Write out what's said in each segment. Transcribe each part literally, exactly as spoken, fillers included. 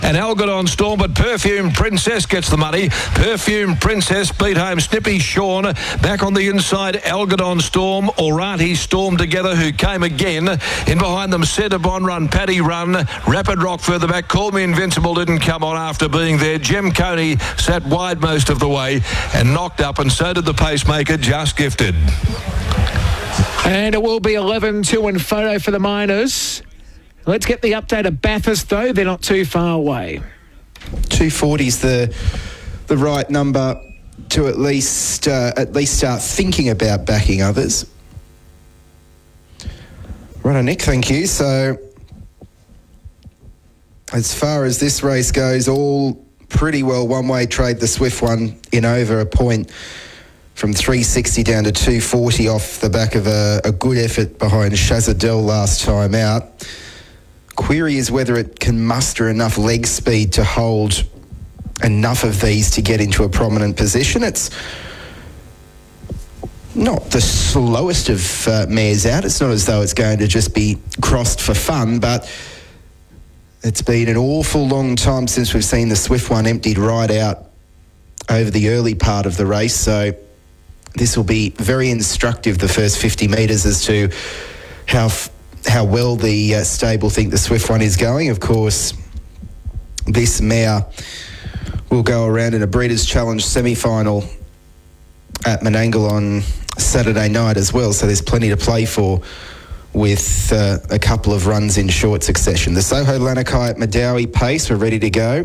And Algodon Storm, but Perfume Princess gets the money. Perfume Princess beat home Snippy Sean. Back on the inside, Algodon Storm, Orati Storm together, who came again. In behind them, Sedabon Run, Paddy Run, Rapid Rock further back. Call Me Invincible didn't come on after being there. Jem Coney sat wide most of the way and knocked up, and so did the pacemaker, Just Gifted. And it will be eleven two and photo for the Miners. Let's get the update of Bathurst, though. They're not too far away. two forty is the the right number to at least uh, at least start thinking about backing others. Right, Nick, thank you. So, as far as this race goes, all pretty well one-way trade. The Swift one in over a point from three sixty down to two forty off the back of a, a good effort behind Shazadell last time out. Query is whether it can muster enough leg speed to hold enough of these to get into a prominent position. It's not the slowest of uh, mares out. It's not as though it's going to just be crossed for fun, but it's been an awful long time since we've seen the Swift one emptied right out over the early part of the race. So this will be very instructive, the first fifty metres, as to how f- how well the uh, stable think the Swift one is going. Of course, this mare will go around in a Breeders' Challenge semi-final at Menangle on Saturday night as well, so there's plenty to play for with uh, a couple of runs in short succession. The Soho Lanakai at Madawi pace, we're ready to go.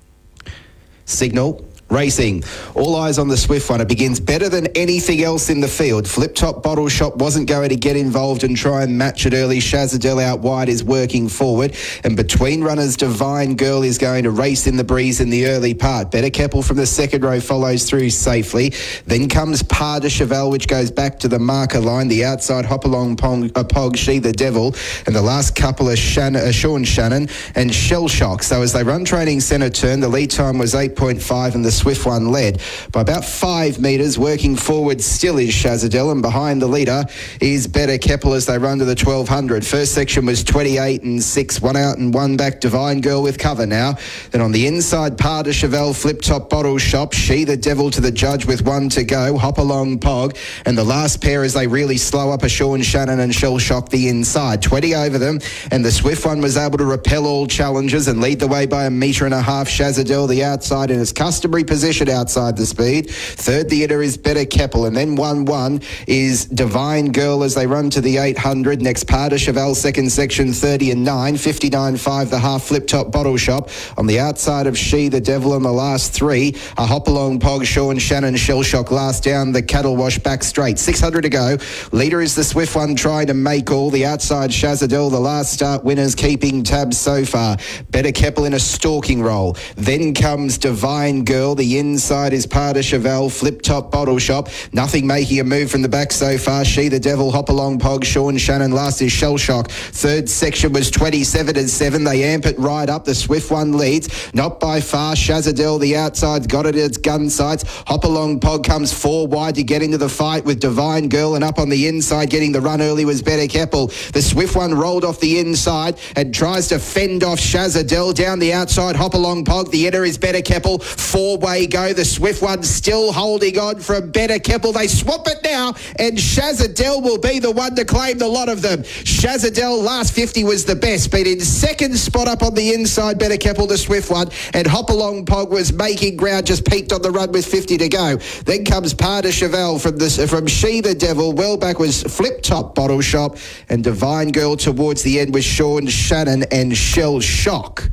Signal. Racing. All eyes on the Swift one. It begins better than anything else in the field. Flip Top Bottle Shop wasn't going to get involved and try and match it early. Shazadell out wide is working forward. And between runners, Divine Girl is going to race in the breeze in the early part. Better Keppel from the second row follows through safely. Then comes Pas de Cheval, which goes back to the marker line. The outside Hopalong Pong, uh, Pog, She the Devil. And the last couple are Shannon, uh, Sean Shannon and Shell Shock. So as they run training centre turn, the lead time was eight point five and the Swift one led by about five metres. Working forward still is Shazadell, and behind the leader is Better Keppel as they run to the twelve hundred. First section was twenty-eight and six, one out and one back. Divine Girl with cover now. Then on the inside, Pas de Cheval, Flip Top Bottle Shop, She the Devil to the judge with one to go. Hop Along Pog, and the last pair as they really slow up are Sean Shannon and Shell Shock the inside. twenty over them, and the Swift one was able to repel all challenges and lead the way by a metre and a half. Shazadell the outside in its customary position outside the speed. Third theatre is Better Keppel, and then one one is Divine Girl as they run to the eight hundred. Next, Pas de Cheval, second section, thirty and nine. fifty-nine five, the half Flip Top Bottle Shop. On the outside of She the Devil and the last three, a Hop Along Pog, Sean Shannon, Shell Shock last down the Cattle Wash back straight. six hundred to go. Leader is the Swift one trying to make all. The outside Shazadell, the last start winners keeping tabs so far. Better Keppel in a stalking roll. Then comes Divine Girl. The inside is Pas de Cheval, Flip Top Bottle Shop. Nothing making a move from the back so far. She the Devil, Hop Along Pog, Sean Shannon. Last is Shell Shock. Third section was twenty-seven and seven. They amp it right up. The Swift one leads. Not by far. Shazadell, the outside's got it at its gun sights. Hop Along Pog comes four wide to get into the fight with Divine Girl, and up on the inside getting the run early was Better Keppel. The Swift one rolled off the inside and tries to fend off Shazadell. Down the outside, Hop Along Pog. The header is Better Keppel. Four-way go. The Swift one still holding on from Better Keppel. They swap it now, and Shazadell will be the one to claim the lot of them. Shazadell last fifty was the best, but in second spot up on the inside, Better Keppel, the Swift one, and Hop Along Pog was making ground, just peaked on the run with fifty to go. Then comes Pas de Cheval from the, from She the Devil. Well back was Flip Top Bottle Shop, and Divine Girl towards the end with Sean Shannon and Shell Shock.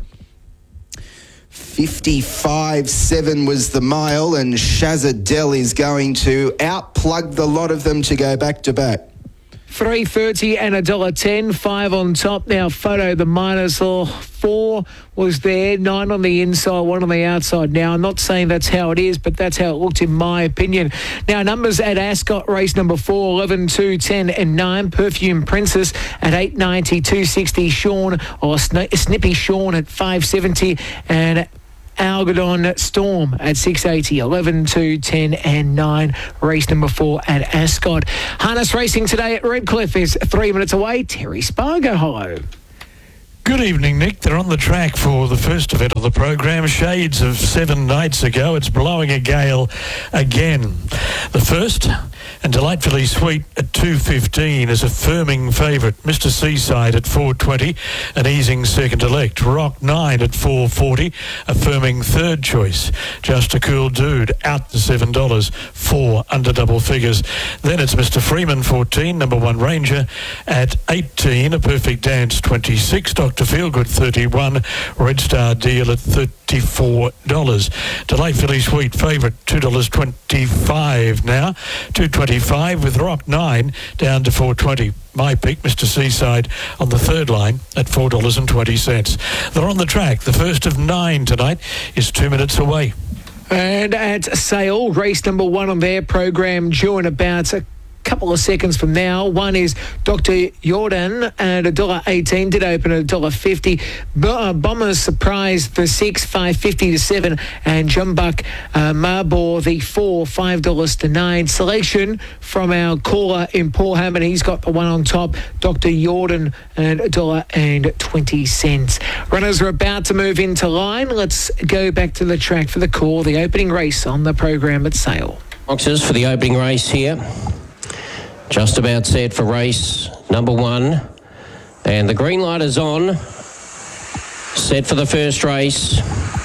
fifty-five seven was the mile, and Shazadell is going to outplug the lot of them to go back to back. three thirty and one dollar ten, five on top. Now, photo, the Miners, oh, four was there, nine on the inside, one on the outside. Now, I'm not saying that's how it is, but that's how it looked in my opinion. Now, numbers at Ascot, race number four, eleven, two, ten and nine. Perfume Princess at eight ninety, two sixty. Sean, or Sn- Snippy Sean at five seventy, and Algodon Storm at six eighty, eleven, two, ten and nine. Race number four at Ascot. Harness racing today at Redcliffe is three minutes away. Terry Spargo, hello. Good evening, Nick. They're on the track for the first event of the program, Shades of seven nights ago. It's blowing a gale again. The first, and Delightfully Sweet at two fifteen, is a firming favourite. Mister Seaside at four twenty, an easing second elect. Rock nine at four forty, a firming third choice. Just a Cool Dude out to seven dollars, four under double figures. Then it's Mister Freeman fourteen, number one Ranger at eighteen, a Perfect Dance twenty-six, Doctor Feelgood thirty-one, Red Star Deal at thirty-four dollars. Delightfully Sweet favourite, two dollars twenty-five now, two twenty-five with Rock nine down to four twenty. My pick, Mister Seaside, on the third line at four dollars twenty. They're on the track. The first of nine tonight is two minutes away. And at Sale, race number one on their program, due in about a couple of seconds from now. One is Doctor Jordan at one dollar eighteen, did open at one dollar fifty. B- uh, Bombers Surprise, the six, five fifty to seven, and Jumbuck uh, Marbor, the four, five dollars to nine. Selection from our caller in Paul Hammond. He's got the one on top, Doctor Jordan at one dollar twenty. Runners are about to move into line. Let's go back to the track for the call, the opening race on the program at Sale. Boxes for the opening race here. Just about set for race number one. And the green light is on. Set for the first race.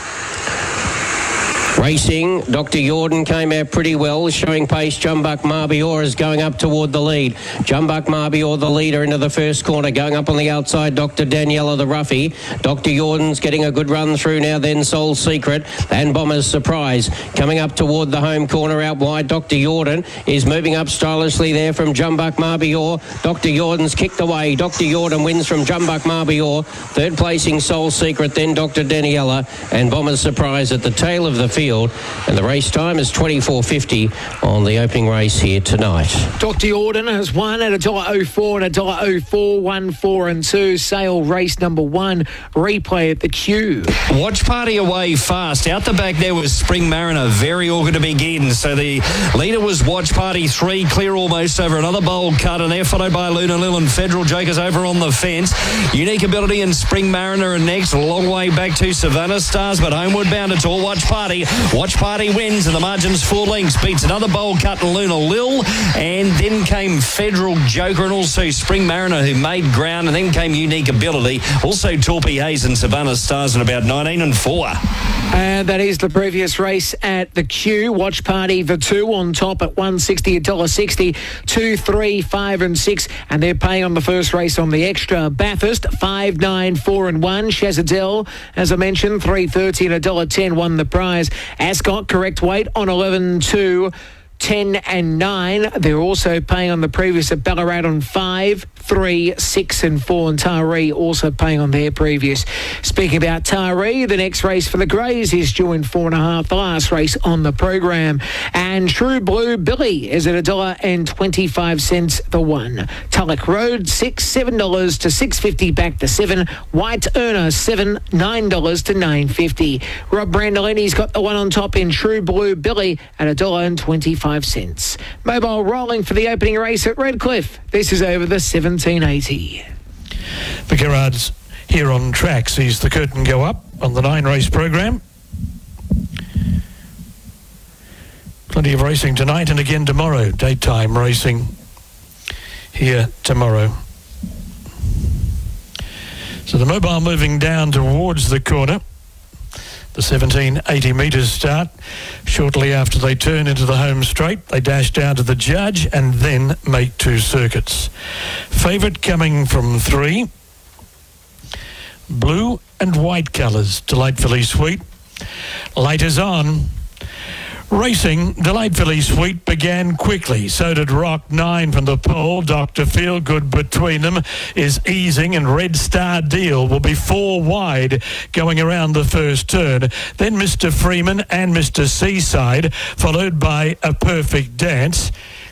Racing, Doctor Jordan came out pretty well, showing pace. Jumbuck Marbior is going up toward the lead. Jumbuck Marbior, the leader, into the first corner. Going up on the outside, Doctor Daniela, the roughie. Doctor Jordan's getting a good run through now, then Soul Secret and Bomber's Surprise. Coming up toward the home corner out wide, Doctor Jordan is moving up stylishly there from Jumbuck Marbior. Doctor Jordan's kicked away. Doctor Jordan wins from Jumbuck Marbior. Third placing Soul Secret, then Doctor Daniela and Bomber's Surprise at the tail of the field. And the race time is twenty-four fifty on the opening race here tonight. Doctor Jordan has won at one dollar oh four and one dollar oh four, one, four and two. Sale race number one. Replay at the queue. Watch Party away fast. Out the back there was Spring Mariner. Very eager to begin. So the leader was Watch Party three, clear almost over another bold cut, and they're followed by Luna Lil and Federal Jokers over on the fence. Unique Ability and Spring Mariner are next. A long way back to Savannah Stars, but homeward bound it's all Watch Party. Watch Party wins, and the margin's four lengths. Beats another bold cut, Luna Lil, and then came Federal Joker and also Spring Mariner, who made ground, and then came Unique Ability. Also Torpy Hayes and Savannah Stars in about nineteen and four. And that is the previous race at the queue. Watch Party, the two on top at one sixty, one dollar sixty, two, three, five and six, and they're paying on the first race on the extra. Bathurst, five, nine, four and one. Shazadell, as I mentioned, three thirty and one dollar ten won the prize. Ascot, correct weight on eleven, two, ten and nine. They're also paying on the previous at Ballarat on five, three, six and four, and Taree also paying on their previous. Speaking about Taree, the next race for the Greys is due in four and a half, the last race on the program. And True Blue Billy is at one dollar twenty-five the one. Tulloch Road, six, seven dollars to six fifty, back to seven. White Earner, seven, nine dollars to nine fifty. Rob Brandolini's got the one on top in True Blue Billy at one dollar twenty-five. Mobile rolling for the opening race at Redcliffe. This is over the seventeen eighty. The Gerrards here on track sees the curtain go up on the nine race program. Plenty of racing tonight and again tomorrow. Daytime racing here tomorrow. So the mobile moving down towards the corner. The seventeen eighty metres start. Shortly after they turn into the home straight, they dash down to the judge and then make two circuits. Favourite coming from three. Blue and white colours, Delightfully Sweet. Light is on. Racing, Delightfully Sweet began quickly. So did Rock nine from the pole. Doctor Feelgood between them is easing, and Red Star Deal will be four wide going around the first turn. Then Mister Freeman and Mister Seaside, followed by A Perfect Dance.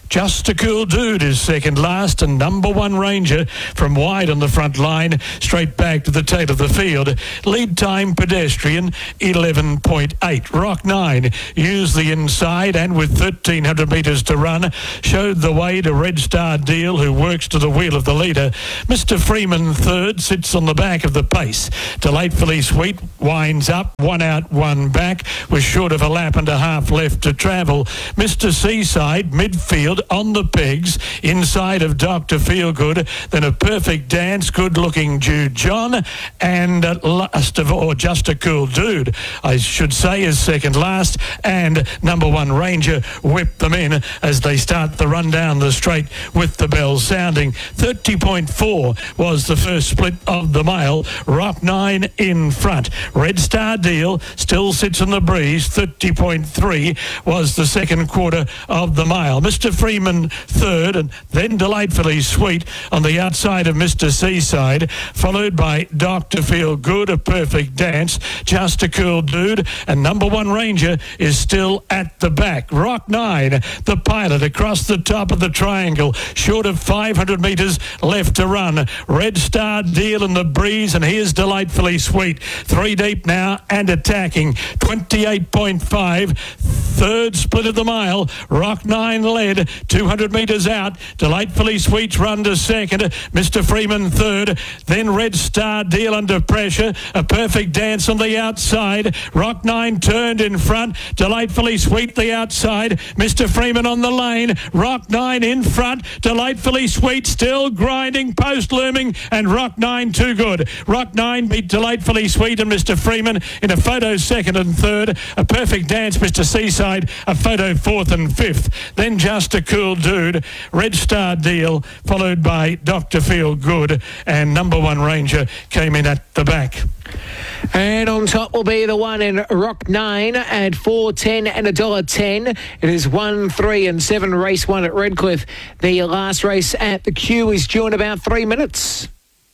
Just a Cool Dude is second last, and Number One Ranger from wide on the front line, straight back to the tail of the field. Lead time Pedestrian, eleven point eight. Rock nine used the inside and with thirteen hundred metres to run, showed the way to Red Star Deal, who works to the wheel of the leader. Mister Freeman third, sits on the back of the pace. Delightfully Sweet winds up, one out, one back, was short of a lap and a half left to travel. Mister Seaside, midfield, on the pegs, inside of Doctor Feelgood, then a Perfect Dance, good-looking Jude John, and at last of all, Just a Cool Dude, I should say, is second last, and Number One Ranger whipped them in as they start the run down the straight with the bell sounding. thirty point four was the first split of the mile. Rock nine in front. Red Star Deal still sits in the breeze. thirty point three was the second quarter of the mile. Mister Freeman third, and then Delightfully Sweet on the outside of Mister Seaside, followed by Doctor Feel Good, a Perfect Dance, Just a Cool Dude, and Number One Ranger is still at the back. Rock nine, the pilot, across the top of the triangle, short of five hundred metres left to run. Red Star Deal in the breeze, and here's Delightfully Sweet. Three deep now and attacking. twenty-eight point five. Third split of the mile. Rock nine led. two hundred metres out. Delightfully Sweet's run to second. Mister Freeman third. Then Red Star Deal under pressure. A Perfect Dance on the outside. Rock nine turned in front. Delightfully Sweet the outside. Mister Freeman on the lane. Rock nine in front. Delightfully Sweet still grinding. Post looming. And Rock nine too good. Rock nine beat Delightfully Sweet and Mister Freeman in a photo second and third. A Perfect Dance, Mister Seaside, a photo fourth and fifth. Then Just a Cool Dude, Red Star Deal, followed by Doctor Feel Good, and Number One Ranger came in at the back. And on top will be the one in Rock nine at four ten and one dollar ten. It is one, three and seven, race one at Redcliffe. The last race at the queue is due in about three minutes.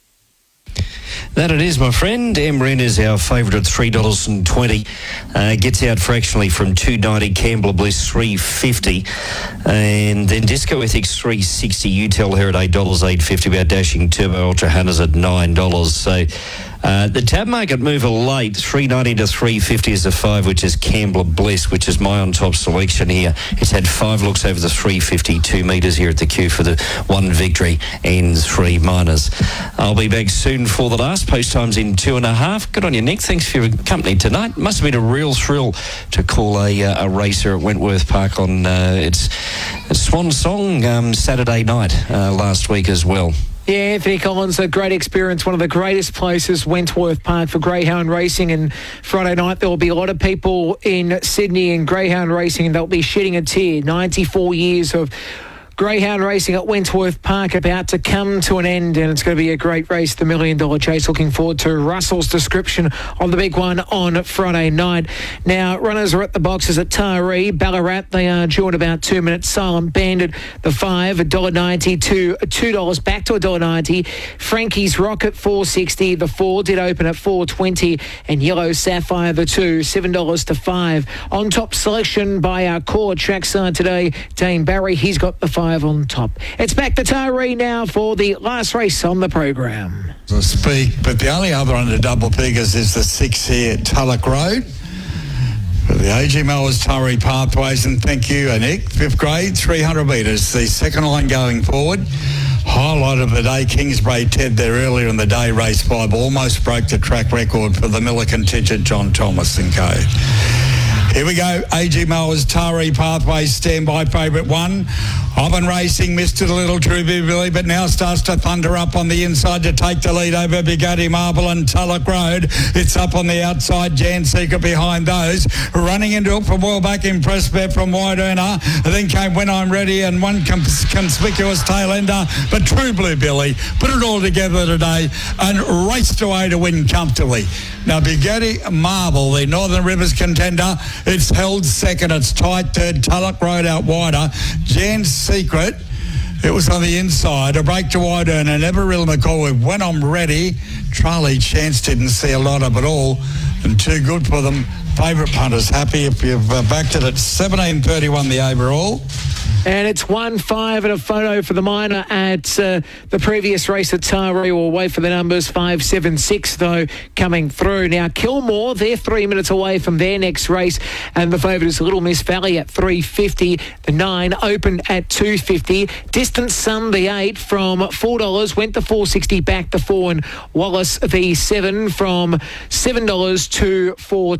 That it is, my friend. Emrin is our favourite at three dollars twenty. Uh, gets out fractionally from two ninety. Campbell Bliss three fifty. And then Disco Ethics three sixty. You tell her at eight dollars eight fifty. About Dashing Turbo Ultra Hunters at nine dollars. So uh, the tab market mover late, three ninety to three fifty is the five, which is Campbell Bliss, which is my on-top selection here. It's had five looks over the three fifty, two metres here at the queue for the one victory and three minors. I'll be back soon for the last. Post times in two and a half. Good on you, Nick. Thanks for your company tonight. Must have been a real thrill to call a, uh, a racer at Wentworth Park on uh, its, its Swan Song um, Saturday night uh, last week as well. Yeah, Anthony Collins, a great experience, one of the greatest places, Wentworth Park, for greyhound racing. And Friday night there will be a lot of people in Sydney in greyhound racing, and they'll be shedding a tear. ninety-four years of greyhound racing at Wentworth Park about to come to an end, and it's going to be a great race, the Million Dollar Chase. Looking forward to Russell's description of the big one on Friday night. Now, runners are at the boxes at Taree, Ballarat. They are due in about two minutes. Silent Bandit, the five, one dollar ninety to two dollars, back to one dollar ninety. Frankie's Rocket, four sixty. The four did open at four twenty, and Yellow Sapphire, the two, seven dollars to five. On top selection by our core trackside today, Dane Barry. He's got the five on top. It's back to Taree now for the last race on the program. To speak, but the only other under double figures is the six here at Tulloch Road. For the A G Mowers Taree Pathways, and thank you, Nick. Fifth grade, three hundred metres. The second line going forward. Highlight of the day, Kingsbury Ted there earlier in the day, race five, almost broke the track record for the Miller contingent, John Thomas and co. Here we go, A G Mowers Taree Pathways, standby favourite one. Oven Racing, Mister the Little Truby Billy, but now starts to thunder up on the inside to take the lead over Bugatti Marble and Tulloch Road. It's up on the outside, Jan Seeker behind those. Running into it from well back in Press Bet from Wide Earner. Then came When I'm Ready and one cons- conspicuous tail ender, but True Blue Billy put it all together today and raced away to win comfortably. Now Bugatti Marble, the Northern Rivers contender, it's held second. It's tight third. Tulloch Road out wider. Jan's Secret, it was on the inside. A break to Wide Earner. Never really McCall with When I'm Ready. Charlie Chance didn't see a lot of it all, and too good for them. Favourite punters happy if you've uh, backed it at seventeen thirty-one the overall. And it's one five and a photo for the minor at uh, the previous race at Taree. We'll wait for the numbers. five seven six, though, coming through. Now, Kilmore, they're three minutes away from their next race. And the favourite is Little Miss Valley at three fifty. The nine opened at two fifty. Distant Sun, the eight, from four dollars, went to four sixty, back to four. And Wallace, the seven, from seven dollars to four